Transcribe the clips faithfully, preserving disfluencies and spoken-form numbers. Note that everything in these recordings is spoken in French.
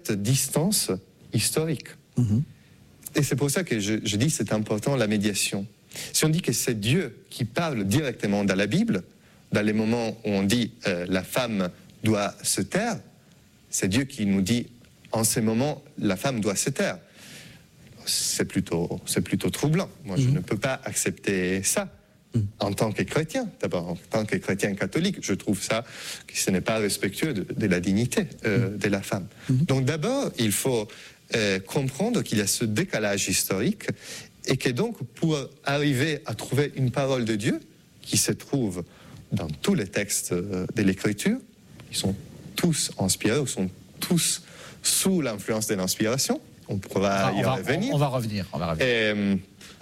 distance historique. Mmh. Et c'est pour ça que je, je dis que c'est important la médiation. Si on dit que c'est Dieu qui parle directement dans la Bible, dans les moments où on dit euh, la femme doit se taire, c'est Dieu qui nous dit en ces moments la femme doit se taire. C'est plutôt, c'est plutôt troublant. Moi, mmh. je ne peux pas accepter ça. Mmh. En tant que chrétien, d'abord, en tant que chrétien catholique, je trouve ça que ce n'est pas respectueux de, de la dignité euh, mmh. de la femme. Mmh. Donc d'abord, il faut euh, comprendre qu'il y a ce décalage historique et que donc pour arriver à trouver une parole de Dieu qui se trouve dans tous les textes de l'Écriture, qui sont tous inspirés ou sont tous sous l'influence de l'inspiration, on pourra y on va, revenir. On, on va revenir. On va revenir. Et,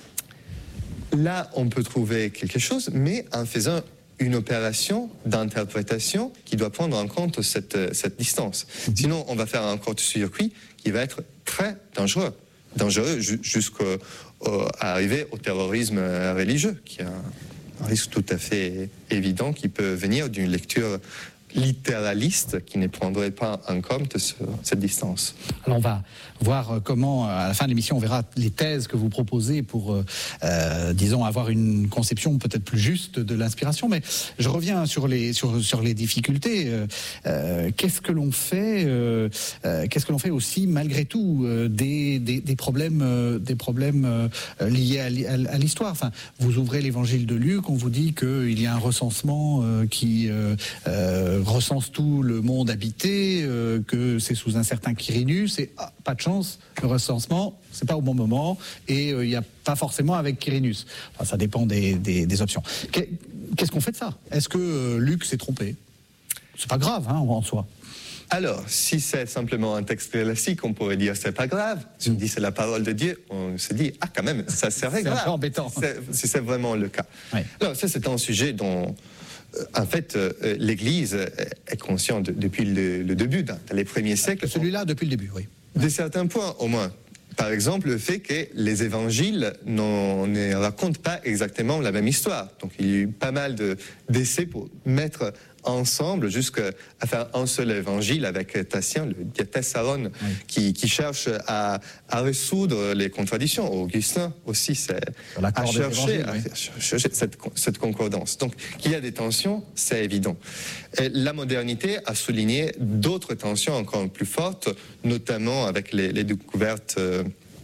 là, on peut trouver quelque chose, mais en faisant une opération d'interprétation qui doit prendre en compte cette, cette distance. Mmh. Sinon, on va faire un court-circuit qui va être très dangereux. Dangereux jusqu'à arriver au terrorisme religieux, qui est un risque tout à fait évident qui peut venir d'une lecture littéraliste qui ne prendrait pas en compte ce, cette distance. Alors on va voir comment, à la fin de l'émission, on verra les thèses que vous proposez pour, euh, disons, avoir une conception peut-être plus juste de l'inspiration. Mais je reviens sur les, sur, sur les difficultés. Euh, qu'est-ce que l'on fait euh, Qu'est-ce que l'on fait aussi, malgré tout, euh, des, des, des problèmes, euh, des problèmes euh, liés à, à, à l'histoire. Enfin, vous ouvrez l'évangile de Luc, on vous dit qu'il y a un recensement euh, qui... Euh, euh, recense tout le monde habité, euh, que c'est sous un certain Quirinus, et ah, pas de chance, le recensement, c'est pas au bon moment, et il euh, n'y a pas forcément avec Quirinus. Enfin, ça dépend des, des, des options. Qu'est-ce qu'on fait de ça? Est-ce que euh, Luc s'est trompé? C'est pas grave, hein, en soi. Alors, si c'est simplement un texte classique, on pourrait dire c'est pas grave. Si on dit c'est la parole de Dieu, on se dit ah quand même, ça serait grave. C'est un peu embêtant. Si c'est vraiment le cas. Oui. Alors ça c'est un sujet dont en fait, euh, l'Église est consciente de, depuis le, le début, dans les premiers siècles. Celui-là, depuis le début, oui. De certains points, au moins. Par exemple, le fait que les évangiles ne racontent pas exactement la même histoire. Donc, il y a eu pas mal de, d'essais pour mettre ensemble jusqu'à faire un seul évangile avec Tatien, le Diatessaron, oui. qui, qui cherche à, à résoudre les contradictions. Augustin aussi, c'est à chercher, à oui. chercher cette, cette concordance. Donc, qu'il y a des tensions, c'est évident. Et la modernité a souligné d'autres tensions encore plus fortes, notamment avec les, les découvertes euh,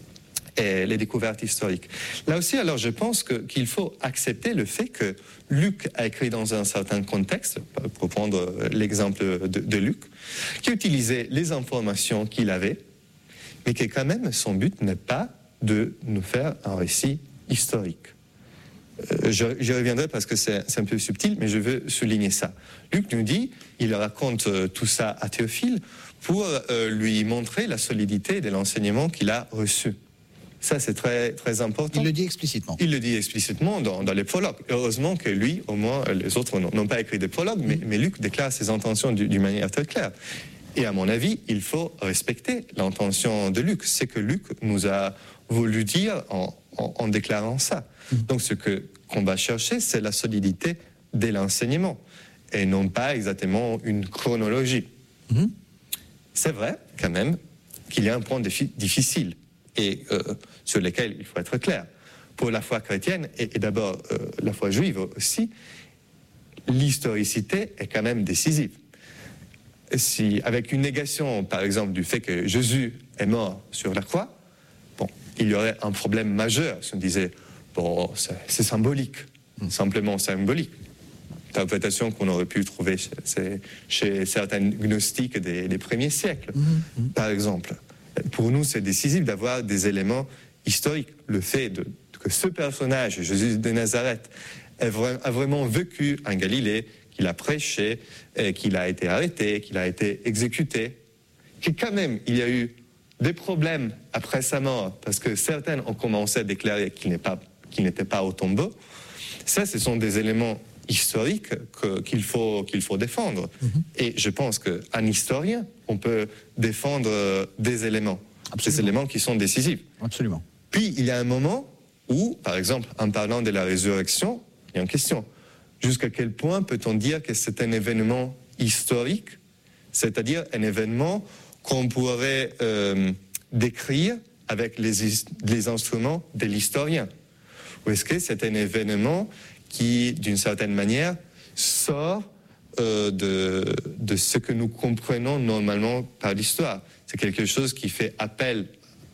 et les découvertes historiques. Là aussi, alors, je pense que, qu'il faut accepter le fait que Luc a écrit dans un certain contexte, pour prendre l'exemple de, de Luc, qui utilisait les informations qu'il avait, mais que quand même, son but n'est pas de nous faire un récit historique. Euh, je, je reviendrai parce que c'est, c'est un peu subtil, mais je veux souligner ça. Luc nous dit, il raconte euh, tout ça à Théophile pour euh, lui montrer la solidité de l'enseignement qu'il a reçu. Ça, c'est très, très important. Il le dit explicitement. Il le dit explicitement dans, dans les prologues. Heureusement que lui, au moins, les autres n'ont pas écrit des prologues, mais, mais Luc déclare ses intentions d'une manière très claire. Et à mon avis, il faut respecter l'intention de Luc. C'est que Luc nous a voulu dire en, en, en déclarant ça. Mmh. Donc, ce que, qu'on va chercher, c'est la solidité de l'enseignement, et non pas exactement une chronologie. Mmh. C'est vrai, quand même, qu'il y a un point défi- difficile. et euh, sur lesquels il faut être clair. Pour la foi chrétienne, et, et d'abord euh, la foi juive aussi, l'historicité est quand même décisive. Si, avec une négation, par exemple, du fait que Jésus est mort sur la croix, bon, il y aurait un problème majeur si on disait, bon, c'est, c'est symbolique, mmh. simplement symbolique. Interprétation qu'on aurait pu trouver chez, chez certains gnostiques des, des premiers siècles, mmh. par exemple. Pour nous, c'est décisif d'avoir des éléments historiques. Le fait de, que ce personnage, Jésus de Nazareth, a vraiment vécu en Galilée, qu'il a prêché, qu'il a été arrêté, qu'il a été exécuté, que quand même il y a eu des problèmes après sa mort, parce que certains ont commencé à déclarer qu'il n'est pas, qu'il n'était pas au tombeau. Ça, ce sont des éléments historiques que, qu'il faut, qu'il faut défendre. Mm-hmm. Et je pense qu'un historien, on peut défendre des éléments, Absolument. Des éléments qui sont décisifs. Absolument. Puis, il y a un moment où, par exemple, en parlant de la résurrection, il y a une question. Jusqu'à quel point peut-on dire que c'est un événement historique, c'est-à-dire un événement qu'on pourrait euh, décrire avec les, les instruments de l'historien? Ou est-ce que c'est un événement qui, d'une certaine manière, sort euh, de, de ce que nous comprenons normalement par l'histoire? C'est quelque chose qui fait appel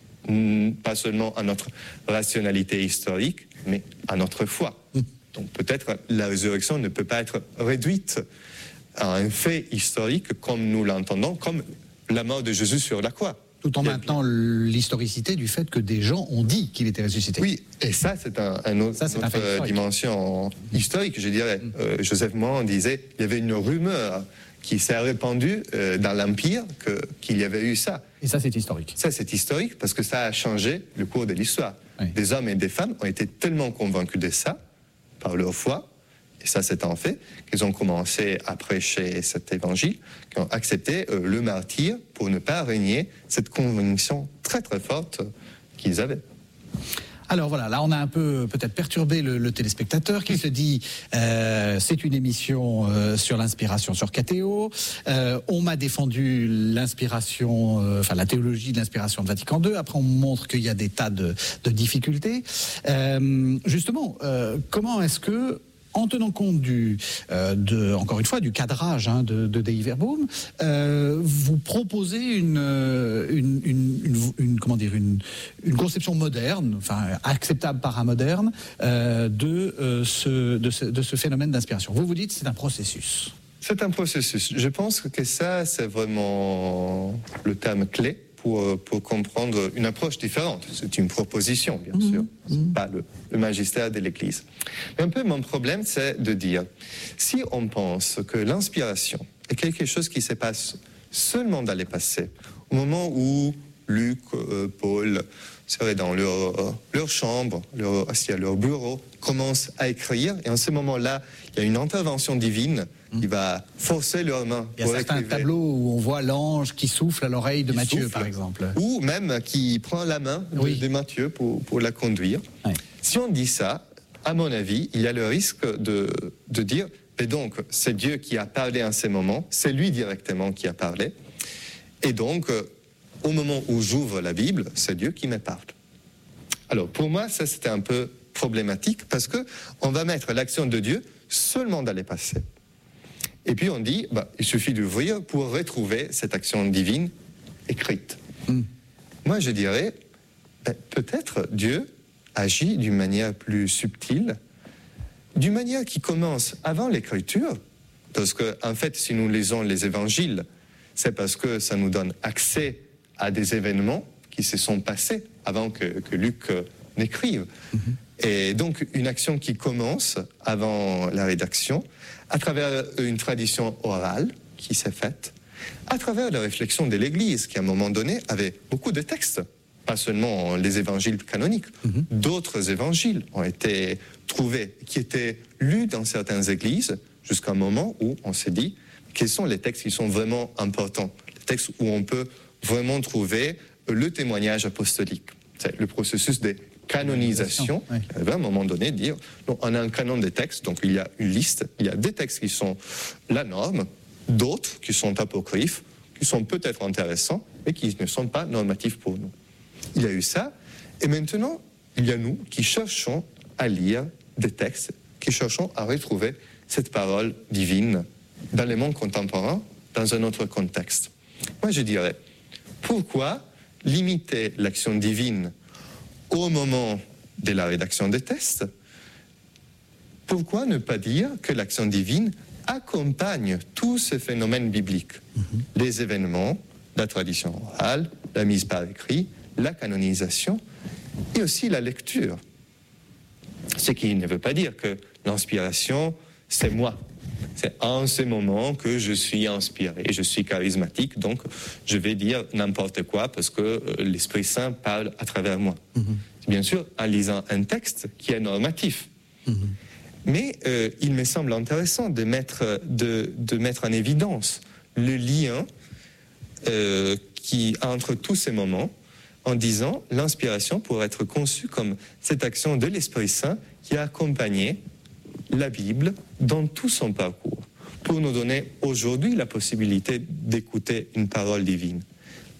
pas seulement à notre rationalité historique, mais à notre foi. Donc peut-être la résurrection ne peut pas être réduite à un fait historique comme nous l'entendons, comme la mort de Jésus sur la croix. Tout en maintenant l'historicité du fait que des gens ont dit qu'il était ressuscité. Oui, et ça c'est un, un autre, ça, c'est une autre un dimension historique, je dirais. Mm. Euh, Joseph Moran disait il y avait une rumeur qui s'est répandue euh, dans l'Empire que, qu'il y avait eu ça. Et ça c'est historique. Ça c'est historique parce que ça a changé le cours de l'histoire. Oui. Des hommes et des femmes ont été tellement convaincus de ça, par leur foi, et ça c'est un fait, qu'ils ont commencé à prêcher cet évangile, qui ont accepté euh, le martyre pour ne pas régner cette conviction très très forte qu'ils avaient. Alors voilà, là on a un peu peut-être perturbé le, le téléspectateur qui se dit euh, c'est une émission euh, sur l'inspiration sur K T O, euh, on m'a défendu l'inspiration, euh, enfin la théologie de l'inspiration de Vatican deux, après on montre qu'il y a des tas de, de difficultés. Euh, justement, euh, comment est-ce que, en tenant compte du, euh, de, encore une fois, du cadrage hein, de, de Dei Verbum, euh, vous proposez une, une, une, une, une, comment dire, une, une conception moderne, enfin acceptable par un moderne, euh, de, euh, ce, de, ce, de ce phénomène d'inspiration. Vous vous dites c'est un processus. C'est un processus. Je pense que ça, c'est vraiment le terme clé pour, pour comprendre une approche différente. C'est une proposition, bien mmh, sûr. C'est mmh. pas le, le magistère de l'Église. Mais un peu mon problème, c'est de dire, si on pense que l'inspiration est quelque chose qui se passe seulement dans le passé, au moment où Luc, euh, Paul seraient dans leur, euh, leur chambre, leur, assis à leur bureau, commencent à écrire, et en ce moment-là, il y a une intervention divine qui va forcer leurs mains. Il y a certains tableaux où on voit l'ange qui souffle à l'oreille de qui Matthieu, souffle, par exemple. Ou même qui prend la main oui. de, de Matthieu pour, pour la conduire. Oui. Si on dit ça, à mon avis, il y a le risque de, de dire, et donc, c'est Dieu qui a parlé en ces moments, c'est lui directement qui a parlé, et donc, au moment où j'ouvre la Bible, c'est Dieu qui me parle. Alors, pour moi, ça, c'était un peu problématique, parce qu'on va mettre l'action de Dieu seulement dans les passés. Et puis on dit, bah, il suffit d'ouvrir pour retrouver cette action divine écrite. Mm. Moi, je dirais, bah, peut-être Dieu agit d'une manière plus subtile, d'une manière qui commence avant l'écriture, parce que, en fait, si nous lisons les évangiles, c'est parce que ça nous donne accès à des événements qui se sont passés avant que, que Luc euh, n'écrive. Mm-hmm. Et donc, une action qui commence avant la rédaction, à travers une tradition orale qui s'est faite, à travers la réflexion de l'Église, qui à un moment donné avait beaucoup de textes, pas seulement les évangiles canoniques, mm-hmm. d'autres évangiles ont été trouvés, qui étaient lus dans certaines églises, jusqu'à un moment où on s'est dit, quels sont les textes qui sont vraiment importants, les textes où on peut vraiment trouver le témoignage apostolique. C'est le processus des canonisation, oui. Il va à un moment donné dire, donc on a un canon des textes, donc il y a une liste, il y a des textes qui sont la norme, d'autres qui sont apocryphes, qui sont peut-être intéressants, mais qui ne sont pas normatifs pour nous. Il y a eu ça, et maintenant, il y a nous qui cherchons à lire des textes, qui cherchons à retrouver cette parole divine dans le monde contemporain, dans un autre contexte. Moi, je dirais, pourquoi limiter l'action divine au moment de la rédaction des textes? Pourquoi ne pas dire que l'action divine accompagne tous ces phénomènes bibliques, mm-hmm. les événements, la tradition orale, la mise par écrit, la canonisation et aussi la lecture. Ce qui ne veut pas dire que l'inspiration, c'est moi. C'est en ce moment que je suis inspiré, je suis charismatique, donc je vais dire n'importe quoi parce que l'Esprit Saint parle à travers moi. Mm-hmm. C'est bien sûr en lisant un texte qui est normatif. Mm-hmm. Mais euh, il me semble intéressant de mettre, de, de mettre en évidence le lien euh, qui, entre tous ces moments, en disant l'inspiration pourrait être conçue comme cette action de l'Esprit Saint qui a accompagné la Bible dans tout son parcours, pour nous donner aujourd'hui la possibilité d'écouter une parole divine.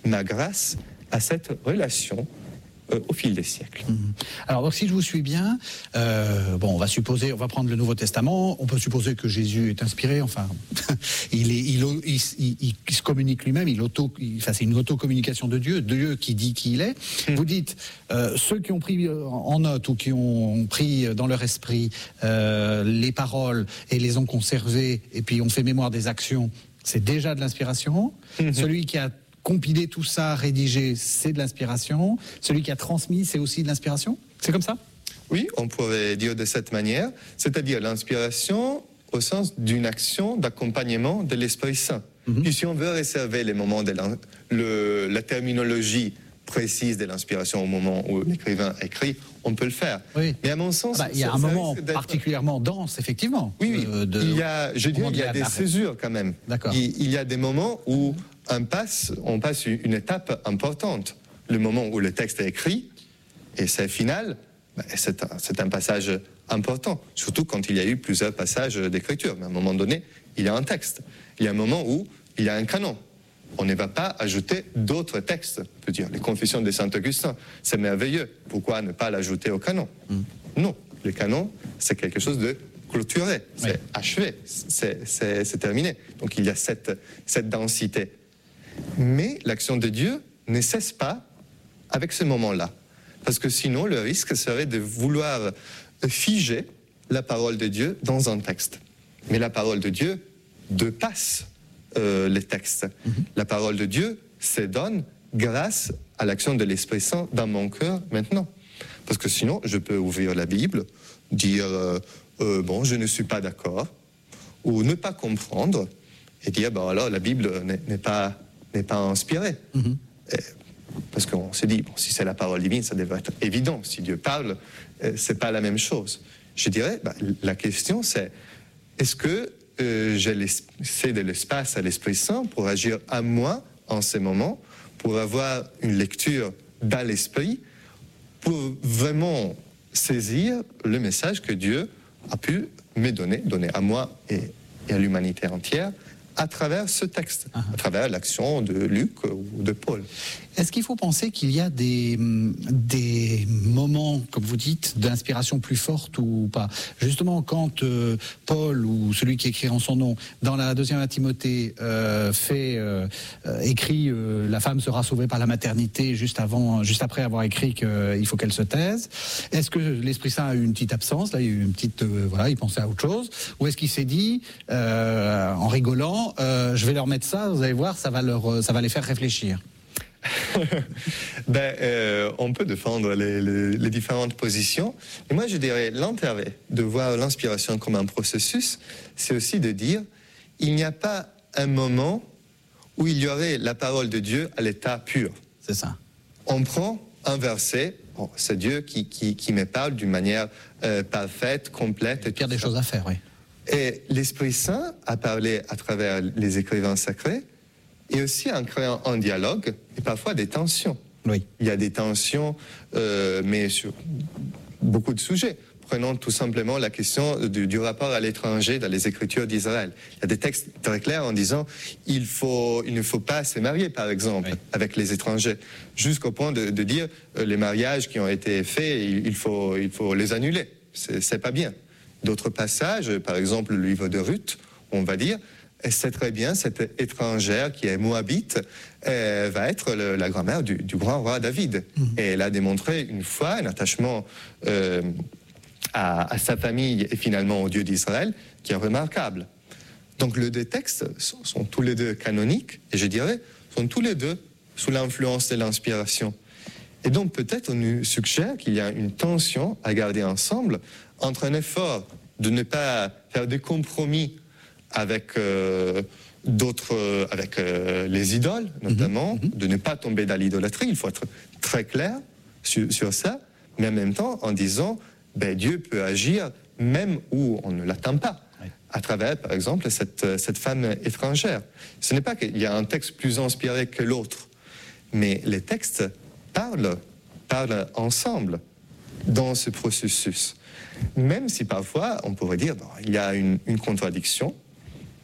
ma grâce à cette relation euh, au fil des siècles. Mmh. Alors, donc, si je vous suis bien, euh, bon, on va supposer, on va prendre le Nouveau Testament, on peut supposer que Jésus est inspiré, enfin, il, est, il, il, il, il se communique lui-même, il auto, il, enfin, c'est une auto-communication de Dieu, Dieu qui dit qui il est. Mmh. Vous dites, euh, ceux qui ont pris en note ou qui ont pris dans leur esprit euh, les paroles et les ont conservées, et puis ont fait mémoire des actions, c'est déjà de l'inspiration. Mmh. Celui qui a compiler tout ça, rédiger, c'est de l'inspiration. Celui qui a transmis, c'est aussi de l'inspiration. C'est comme ça ? Oui, on pourrait dire de cette manière, c'est-à-dire l'inspiration au sens d'une action d'accompagnement de l'Esprit Saint. Mm-hmm. Puis si on veut réserver les moments de la, le, la terminologie précise de l'inspiration au moment où l'écrivain écrit, on peut le faire. Oui. Mais à mon sens... Ah bah, il y a un moment particulièrement dense, effectivement. Oui, oui. Euh, de... il y a, je dirais, il y a des césures quand même. D'accord. Il, il y a des moments où on passe, on passe une étape importante. Le moment où le texte est écrit, et c'est final, bah, c'est, un, c'est un passage important. Surtout quand il y a eu plusieurs passages d'écriture. Mais à un moment donné, il y a un texte. Il y a un moment où il y a un canon. On ne va pas ajouter d'autres textes. On peut dire les Confessions de Saint-Augustin, c'est merveilleux. Pourquoi ne pas l'ajouter au canon ? mm. Non, le canon, c'est quelque chose de clôturé, c'est oui. achevé, c'est, c'est, c'est terminé. Donc il y a cette, cette densité. Mais l'action de Dieu ne cesse pas avec ce moment-là. Parce que sinon, le risque serait de vouloir figer la parole de Dieu dans un texte. Mais la parole de Dieu dépasse euh, les textes. Mm-hmm. La parole de Dieu se donne grâce à l'action de l'Esprit Saint dans mon cœur maintenant. Parce que sinon, je peux ouvrir la Bible, dire euh, euh, « bon, je ne suis pas d'accord », ou ne pas comprendre, et dire bon, « alors, la Bible n'est, n'est, pas, n'est pas inspirée mm-hmm. ». Parce qu'on se dit, bon, si c'est la parole divine, ça devrait être évident. Si Dieu parle, euh, c'est pas la même chose. Je dirais, bah, la question c'est, est-ce que euh, j'ai laissé de l'espace à l'Esprit Saint pour agir à moi en ces moments, pour avoir une lecture dans l'Esprit, pour vraiment saisir le message que Dieu a pu me donner, donner à moi et, et à l'humanité entière, à travers ce texte, uh-huh. à travers l'action de Luc ou de Paul. Est-ce qu'il faut penser qu'il y a des, des moments, comme vous dites, d'inspiration plus forte ou pas ? Justement, quand euh, Paul, ou celui qui écrit en son nom, dans la deuxième à Timothée, euh, fait, euh, écrit euh, « La femme sera sauvée par la maternité » juste avant, juste après avoir écrit qu'il faut qu'elle se taise. Est-ce que l'Esprit Saint a eu une petite absence ? Là, il y a eu une petite... Euh, voilà, il pensait à autre chose. Ou est-ce qu'il s'est dit, euh, en rigolant, euh, je vais leur mettre ça, vous allez voir, ça va, leur, ça va les faire réfléchir. ben, euh, on peut défendre les, les, les différentes positions. Mais moi, je dirais l'intérêt de voir l'inspiration comme un processus, c'est aussi de dire il n'y a pas un moment où il y aurait la parole de Dieu à l'état pur. C'est ça. On prend un verset, bon, c'est Dieu qui, qui, qui me parle d'une manière euh, parfaite, complète. Il y a des choses à faire, oui. Et l'Esprit Saint a parlé à travers les écrivains sacrés, et aussi en créant un dialogue et parfois des tensions. Oui. Il y a des tensions, euh, mais sur beaucoup de sujets. Prenons tout simplement la question du, du rapport à l'étranger dans les Écritures d'Israël. Il y a des textes très clairs en disant il, faut, il ne faut pas se marier, par exemple, oui. avec les étrangers, jusqu'au point de, de dire euh, les mariages qui ont été faits, il, il, faut, il faut les annuler. C'est, c'est pas bien. D'autres passages, par exemple le livre de Ruth, on va dire et c'est très bien, cette étrangère qui est moabite euh, va être le, la grand-mère du, du grand roi David. Mmh. Et elle a démontré une fois un attachement euh, à, à sa famille et finalement au Dieu d'Israël qui est remarquable. Donc les deux textes sont, sont tous les deux canoniques et je dirais sont tous les deux sous l'influence de l'inspiration. Et donc peut-être on nous suggère qu'il y a une tension à garder ensemble entre un effort de ne pas faire des compromis avec euh, d'autres, euh, avec euh, les idoles notamment, mmh, mmh. de ne pas tomber dans l'idolâtrie. Il faut être très clair sur, sur ça, mais en même temps en disant, ben, Dieu peut agir même où on ne l'attend pas, oui. à travers, par exemple, cette, cette femme étrangère. Ce n'est pas qu'il y a un texte plus inspiré que l'autre, mais les textes parlent, parlent ensemble dans ce processus. Même si parfois, on pourrait dire, bon, il y a une, une contradiction.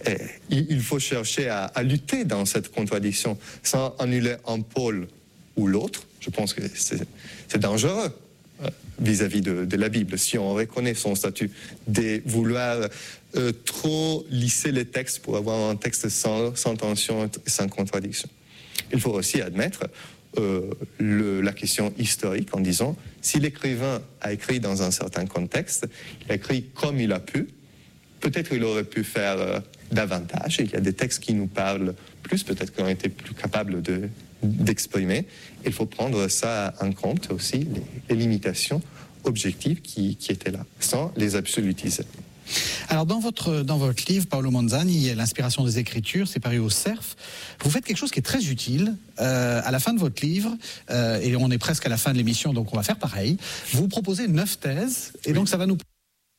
Et il faut chercher à, à lutter dans cette contradiction sans annuler un pôle ou l'autre. Je pense que c'est, c'est dangereux vis-à-vis de, de la Bible, si on reconnaît son statut, de vouloir euh, trop lisser les textes pour avoir un texte sans, sans tension et sans contradiction. Il faut aussi admettre euh, le, la question historique en disant, si l'écrivain a écrit dans un certain contexte, il a écrit comme il a pu, peut-être il aurait pu faire euh, davantage, il y a des textes qui nous parlent plus, peut-être qu'on a été plus capable de d'exprimer. Il faut prendre ça en compte aussi, les, les limitations objectives qui, qui étaient là, sans les absolutiser. Alors dans votre, dans votre livre, Paolo Manzani, l'inspiration des Écritures, c'est paru au Cerf, vous faites quelque chose qui est très utile. Euh, à la fin de votre livre, euh, et on est presque à la fin de l'émission, donc on va faire pareil, vous proposez neuf thèses, et oui. donc ça va nous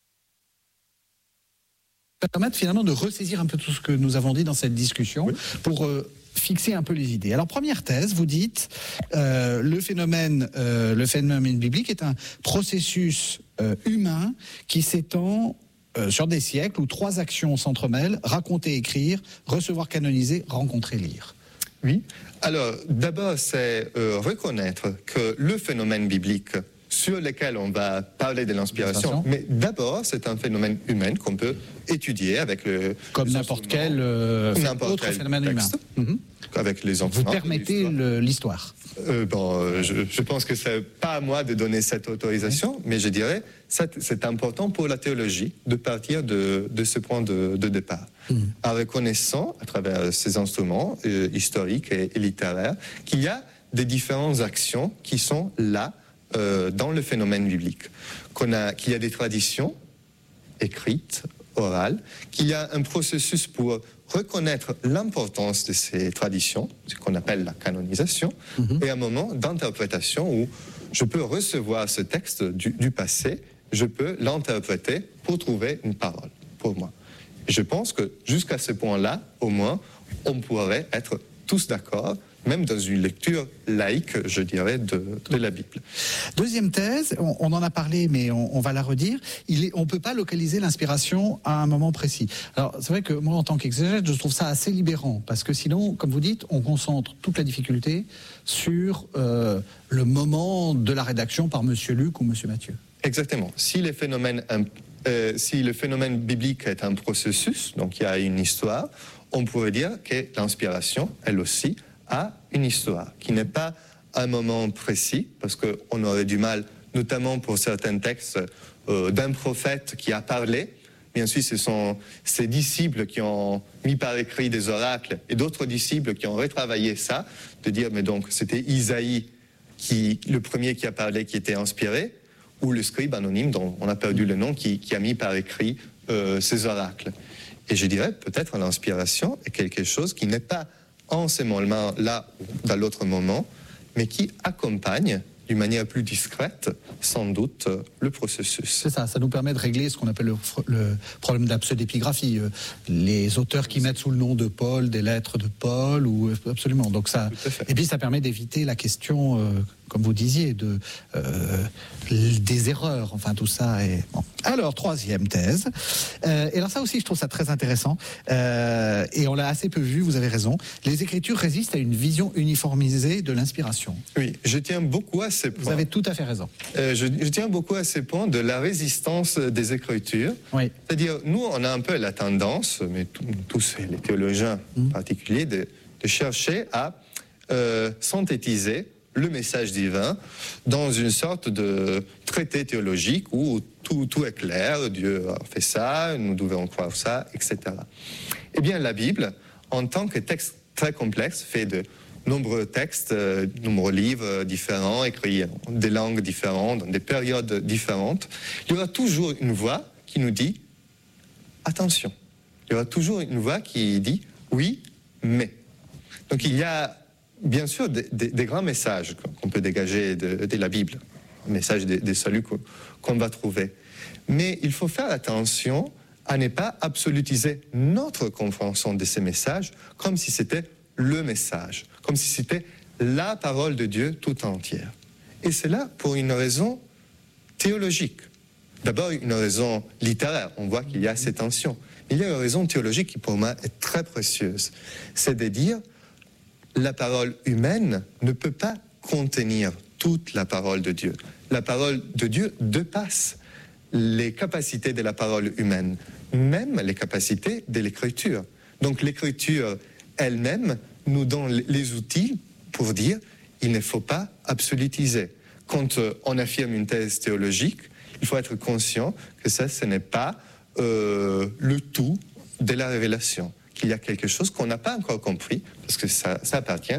permettre finalement de ressaisir un peu tout ce que nous avons dit dans cette discussion, oui. pour... Euh, fixer un peu les idées. Alors, première thèse, vous dites euh, le phénomène, euh, le phénomène biblique est un processus euh, humain qui s'étend euh, sur des siècles où trois actions s'entremêlent: raconter, écrire, recevoir, canoniser, rencontrer, lire. Oui. Alors, d'abord, c'est euh, reconnaître que le phénomène biblique sur lequel on va parler de l'inspiration, mais d'abord, c'est un phénomène humain qu'on peut étudier avec le... Comme n'importe quel, euh, n'importe autre quel phénomène texte, humain. Mm-hmm. Avec les enfants. Vous permettez l'histoire, l'histoire. Euh, bon, euh, je, je pense que c'est pas à moi de donner cette autorisation, oui. mais je dirais que c'est important pour la théologie de partir de, de ce point de, de départ. Mm. En reconnaissant, à travers ces instruments euh, historiques et, et littéraires, qu'il y a des différentes actions qui sont là, Euh, dans le phénomène biblique, qu'on a, qu'il y a des traditions écrites, orales, qu'il y a un processus pour reconnaître l'importance de ces traditions, ce qu'on appelle la canonisation, mm-hmm. et un moment d'interprétation où je peux recevoir ce texte du, du passé, je peux l'interpréter pour trouver une parole pour moi. Et je pense que jusqu'à ce point-là, au moins, on pourrait être tous d'accord, même dans une lecture laïque, je dirais, de, de la Bible. Deuxième thèse, on, on en a parlé, mais on, on va la redire, il est, on ne peut pas localiser l'inspiration à un moment précis. Alors, c'est vrai que moi, en tant qu'exégète, je trouve ça assez libérant, parce que sinon, comme vous dites, on concentre toute la difficulté sur euh, le moment de la rédaction par Monsieur Luc ou Monsieur Matthieu. Exactement. Si les phénomènes, euh, si le phénomène biblique est un processus, donc il y a une histoire, on pourrait dire que l'inspiration, elle aussi, a une histoire, qui n'est pas un moment précis, parce qu'on aurait du mal, notamment pour certains textes, euh, d'un prophète qui a parlé. Bien sûr, ce sont ses disciples qui ont mis par écrit des oracles, et d'autres disciples qui ont retravaillé ça, de dire, mais donc, c'était Isaïe, qui, le premier qui a parlé, qui était inspiré, ou le scribe anonyme, dont on a perdu le nom, qui, qui a mis par écrit euh, ces oracles. Et je dirais, peut-être l'inspiration est quelque chose qui n'est pas en ce moment-là, dans l'autre moment, mais qui accompagne d'une manière plus discrète, sans doute, le processus. C'est ça, ça nous permet de régler ce qu'on appelle le, le problème de la pseudépigraphie. Les auteurs qui mettent sous le nom de Paul des lettres de Paul, ou absolument. Donc ça, et puis ça permet d'éviter la question, euh, comme vous disiez, de, euh, des erreurs, enfin tout ça. Est... Bon. Alors, troisième thèse. Euh, et alors ça aussi, je trouve ça très intéressant. Euh, et on l'a assez peu vu, vous avez raison. Les Écritures résistent à une vision uniformisée de l'inspiration. Oui, je tiens beaucoup à ces points. Vous avez tout à fait raison. Euh, je, je tiens beaucoup à ces points de la résistance des Écritures. Oui. C'est-à-dire, nous, on a un peu la tendance, mais tout, tous les théologiens mmh. en particulier, de, de chercher à euh, synthétiser le message divin dans une sorte de traité théologique où tout, tout est clair, Dieu a fait ça, nous devons croire ça, et cetera. Eh bien, la Bible, en tant que texte très complexe, fait de nombreux textes, euh, nombreux livres différents, écrits en des langues différentes, dans des périodes différentes, il y aura toujours une voix qui nous dit « attention ». Il y aura toujours une voix qui dit « oui, mais ». Donc il y a bien sûr des, des, des grands messages qu'on peut dégager de, de la Bible, un message des de saluts qu'on va trouver. Mais il faut faire attention à ne pas absolutiser notre compréhension de ces messages comme si c'était le message, comme si c'était la parole de Dieu tout entière. Et c'est là pour une raison théologique. D'abord, une raison littéraire. On voit qu'il y a ces tensions. Il y a une raison théologique qui, pour moi, est très précieuse. C'est de dire, la parole humaine ne peut pas contenir toute la parole de Dieu. La parole de Dieu dépasse les capacités de la parole humaine, même les capacités de l'écriture. Donc l'écriture elle-même nous donne les outils pour dire il ne faut pas absolutiser. Quand on affirme une thèse théologique, il faut être conscient que ça, ce n'est pas euh, le tout de la révélation, qu'il y a quelque chose qu'on n'a pas encore compris, parce que ça, ça appartient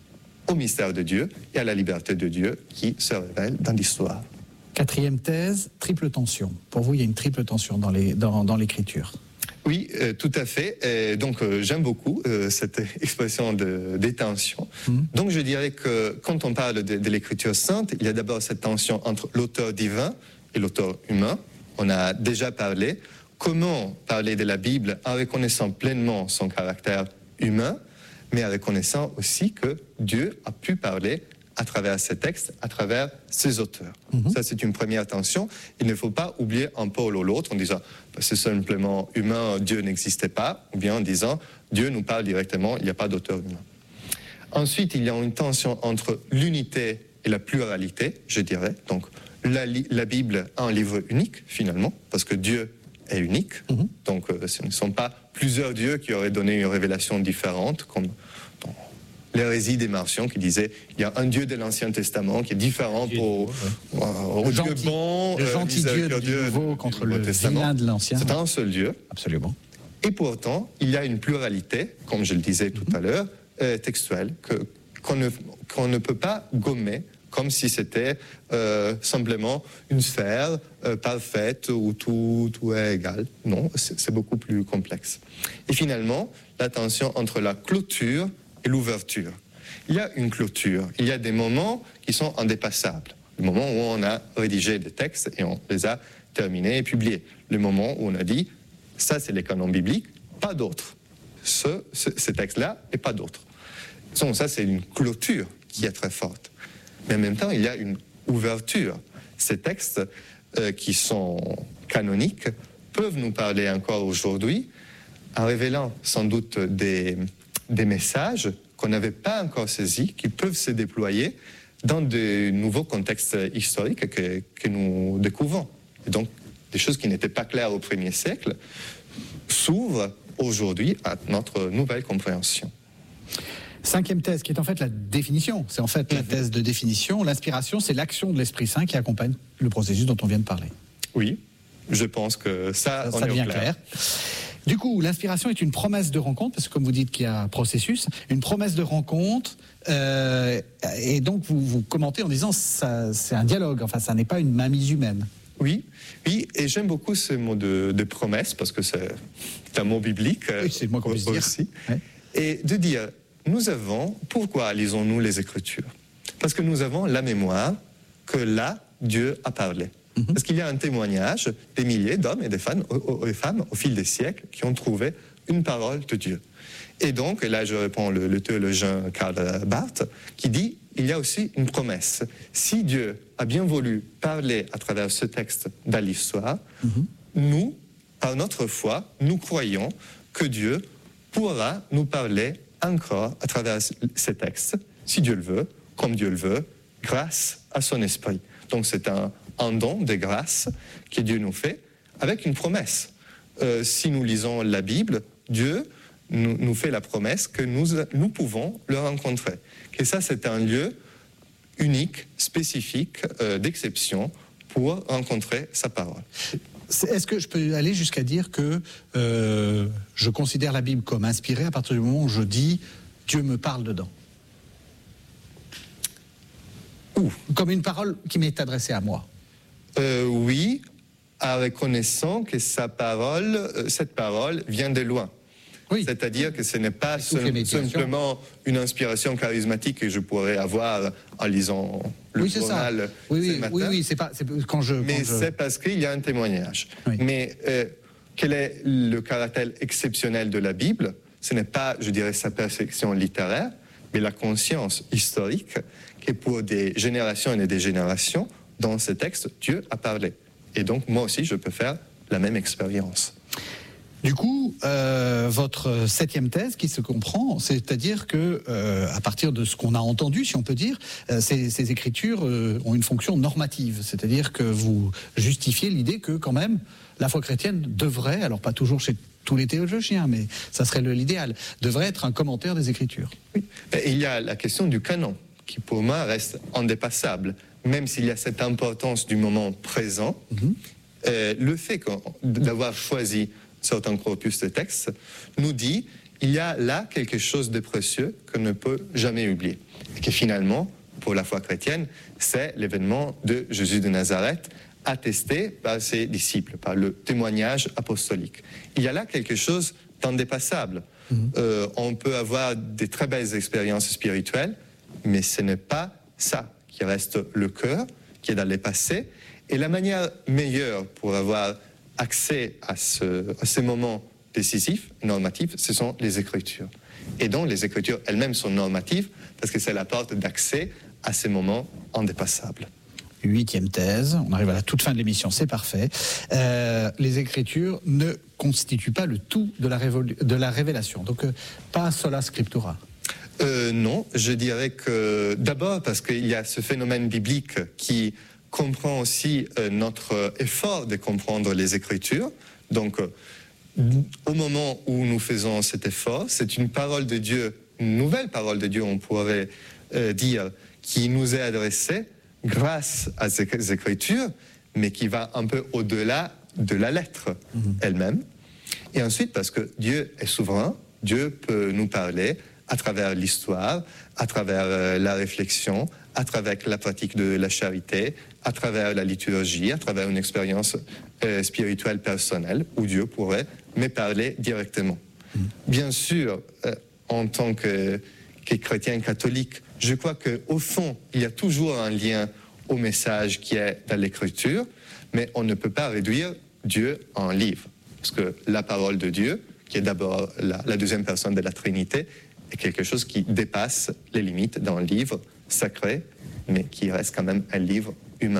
au mystère de Dieu et à la liberté de Dieu qui se révèle dans l'histoire. Quatrième thèse, triple tension. Pour vous, il y a une triple tension dans, les, dans, dans l'écriture. Oui, euh, tout à fait. Et donc, euh, j'aime beaucoup euh, cette expression de, des tensions. Mmh. Donc, je dirais que quand on parle de, de l'écriture sainte, il y a d'abord cette tension entre l'auteur divin et l'auteur humain. On a déjà parlé. Comment parler de la Bible en reconnaissant pleinement son caractère humain, mais en reconnaissant aussi que Dieu a pu parler à travers ces textes, à travers ses auteurs. Mm-hmm. Ça, c'est une première tension. Il ne faut pas oublier un pôle ou l'autre en disant bah, c'est simplement humain, Dieu n'existait pas, ou bien en disant Dieu nous parle directement, il n'y a pas d'auteur humain. Ensuite, il y a une tension entre l'unité et la pluralité, je dirais. Donc, la, la Bible a un livre unique, finalement, parce que Dieu est unique. Mm-hmm. Donc, euh, ce ne sont pas plusieurs dieux qui auraient donné une révélation différente, comme dans l'hérésie des Marcions qui disait il y a un Dieu de l'Ancien Testament qui est différent pour ouais. euh, au gentil, Dieu bon, le euh, gentil Dieu du Nouveau contre le vilain de l'Ancien. C'est un seul Dieu. Absolument. Et pourtant, il y a une pluralité, comme je le disais tout mm-hmm. à l'heure, euh, textuelle, que, qu'on, ne, qu'on ne peut pas gommer comme si c'était euh, simplement une sphère euh, parfaite où tout, tout est égal. Non, c'est, c'est beaucoup plus complexe. Et finalement, la tension entre la clôture et l'ouverture. Il y a une clôture, il y a des moments qui sont indépassables. Le moment où on a rédigé des textes et on les a terminés et publiés. Le moment où on a dit, ça c'est les canons bibliques, pas d'autres. Ce, ce, ces textes-là et pas d'autres. Donc ça c'est une clôture qui est très forte. Mais en même temps, il y a une ouverture. Ces textes euh, qui sont canoniques peuvent nous parler encore aujourd'hui en révélant sans doute des, des messages qu'on n'avait pas encore saisis, qui peuvent se déployer dans de nouveaux contextes historiques que, que nous découvrons. Et donc, des choses qui n'étaient pas claires au premier siècle s'ouvrent aujourd'hui à notre nouvelle compréhension. Cinquième thèse, qui est en fait la définition. C'est en fait la thèse de définition. L'inspiration, c'est l'action de l'Esprit Saint qui accompagne le processus dont on vient de parler. Oui, je pense que ça, ça, on ça est devient au clair. clair. Du coup, l'inspiration est une promesse de rencontre, parce que comme vous dites qu'il y a un processus, une promesse de rencontre, euh, et donc vous, vous commentez en disant ça, c'est un dialogue, enfin ça n'est pas une mainmise humaine. Oui, oui, et j'aime beaucoup ce mot de, de promesse, parce que c'est un mot biblique oui, c'est le mot qu'on puisse dire. aussi. Ouais. Et de dire, nous avons, pourquoi lisons-nous les Écritures ? Parce que nous avons la mémoire que là, Dieu a parlé. Mm-hmm. Parce qu'il y a un témoignage des milliers d'hommes et de femmes, et femmes au fil des siècles qui ont trouvé une parole de Dieu. Et donc, et là je réponds le, le théologien Karl Barth, qui dit, il y a aussi une promesse. Si Dieu a bien voulu parler à travers ce texte dans l'histoire, mm-hmm. nous, par notre foi, nous croyons que Dieu pourra nous parler encore à travers ces textes, si Dieu le veut, comme Dieu le veut, grâce à son esprit. Donc c'est un, un don de grâce que Dieu nous fait avec une promesse. Euh, si nous lisons la Bible, Dieu nous, nous fait la promesse que nous, nous pouvons le rencontrer. Et ça, c'est un lieu unique, spécifique, euh, d'exception pour rencontrer sa parole. Est-ce que je peux aller jusqu'à dire que euh, je considère la Bible comme inspirée à partir du moment où je dis Dieu me parle dedans ? Ou comme une parole qui m'est adressée à moi ? euh, Oui, en reconnaissant que sa parole, cette parole vient de loin. Oui. C'est-à-dire que ce n'est pas seul, simplement une inspiration charismatique que je pourrais avoir en lisant le oui, journal oui, oui, ce matin. Oui, oui, c'est pas c'est quand je. Mais quand je... c'est parce qu'il y a un témoignage. Oui. Mais euh, quel est le caractère exceptionnel de la Bible ? Ce n'est pas, je dirais, sa perception littéraire, mais la conscience historique que pour des générations et des générations, dans ces textes, Dieu a parlé. Et donc, moi aussi, je peux faire la même expérience. Du coup, euh, votre septième thèse qui se comprend, c'est-à-dire que euh, à partir de ce qu'on a entendu, si on peut dire, euh, ces, ces écritures euh, ont une fonction normative, c'est-à-dire que vous justifiez l'idée que quand même la foi chrétienne devrait, alors pas toujours chez tous les théologiens, mais ça serait le, l'idéal, devrait être un commentaire des Écritures. Oui. Et il y a la question du canon, qui pour moi reste indépassable, même s'il y a cette importance du moment présent. Mm-hmm. euh, le fait d'avoir choisi certains corpus de textes nous dit il y a là quelque chose de précieux qu'on ne peut jamais oublier. Et que finalement, pour la foi chrétienne, c'est l'événement de Jésus de Nazareth, attesté par ses disciples, par le témoignage apostolique. Il y a là quelque chose d'indépassable. Mmh. Euh, on peut avoir des très belles expériences spirituelles, mais ce n'est pas ça qui reste le cœur, qui est dans le passé. Et la manière meilleure pour avoir accès à, ce, à ces moments décisifs, normatifs, ce sont les Écritures. Et donc les Écritures elles-mêmes sont normatives parce que c'est la porte d'accès à ces moments indépassables. Huitième thèse, on arrive à la toute fin de l'émission, c'est parfait. Euh, les Écritures ne constituent pas le tout de la, révolu- de la révélation, donc euh, pas sola scriptura. Euh, non, je dirais que d'abord parce qu'il y a ce phénomène biblique qui comprend aussi euh, notre effort de comprendre les Écritures. Donc, euh, au moment où nous faisons cet effort, c'est une parole de Dieu, une nouvelle parole de Dieu, on pourrait euh, dire, qui nous est adressée grâce à ces Écritures, mais qui va un peu au-delà de la lettre mmh. elle-même. Et ensuite, parce que Dieu est souverain, Dieu peut nous parler à travers l'histoire, à travers euh, la réflexion, à travers la pratique de la charité, à travers la liturgie, à travers une expérience euh, spirituelle personnelle, où Dieu pourrait me parler directement. Mmh. Bien sûr, euh, en tant que, que chrétien catholique, je crois qu'au fond, il y a toujours un lien au message qui est dans l'Écriture, mais on ne peut pas réduire Dieu en livre. Parce que la parole de Dieu, qui est d'abord la, la deuxième personne de la Trinité, est quelque chose qui dépasse les limites d'un livre sacré, mais qui reste quand même un livre humain.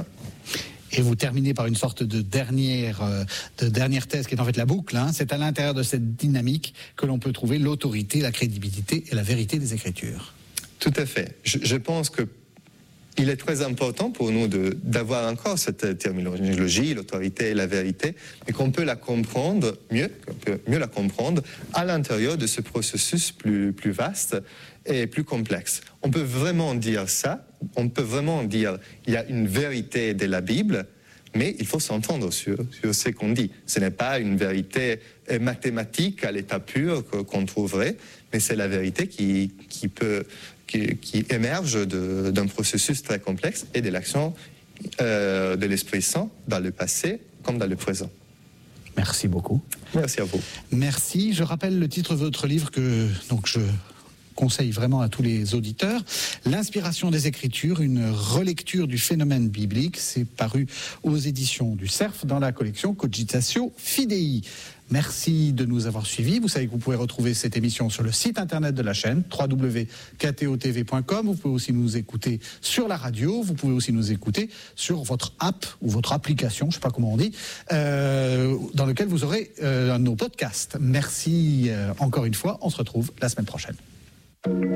Et vous terminez par une sorte de dernière, euh, de dernière thèse qui est en fait la boucle. Hein. C'est à l'intérieur de cette dynamique que l'on peut trouver l'autorité, la crédibilité et la vérité des Écritures. Tout à fait. Je, je pense que il est très important pour nous de, d'avoir encore cette terminologie, l'autorité et la vérité, mais qu'on peut la comprendre mieux, qu'on peut mieux la comprendre à l'intérieur de ce processus plus, plus vaste et plus complexe. On peut vraiment dire ça, on peut vraiment dire il y a une vérité de la Bible, mais il faut s'entendre sur, sur ce qu'on dit. Ce n'est pas une vérité mathématique à l'état pur qu'on trouverait, mais c'est la vérité qui, qui peut... Qui, qui émerge de, d'un processus très complexe et de l'action euh, de l'Esprit Saint dans le passé comme dans le présent. Merci beaucoup. Merci à vous. Merci. Je rappelle le titre de votre livre que donc je conseille vraiment à tous les auditeurs. L'inspiration des Écritures, une relecture du phénomène biblique. C'est paru aux éditions du Cerf dans la collection Cogitatio Fidei. Merci de nous avoir suivis. Vous savez que vous pouvez retrouver cette émission sur le site internet de la chaîne w w w point k t o t v point com. Vous pouvez aussi nous écouter sur la radio. Vous pouvez aussi nous écouter sur votre app ou votre application, je ne sais pas comment on dit, euh, dans lequel vous aurez euh, nos podcasts. Merci euh, encore une fois. On se retrouve la semaine prochaine.